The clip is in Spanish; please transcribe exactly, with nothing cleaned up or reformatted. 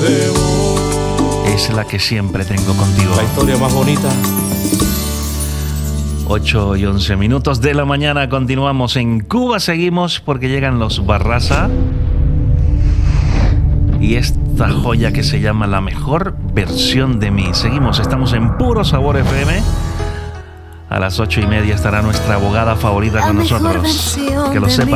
debo. Es la que siempre tengo contigo. La historia más bonita. ocho y once minutos de la mañana. Continuamos en Cuba. Seguimos porque llegan los Barraza. Y esta joya que se llama La Mejor Versión de Mí. Seguimos, estamos en Puro Sabor F M. A las ocho y media estará nuestra abogada favorita con nosotros. Que lo sepa.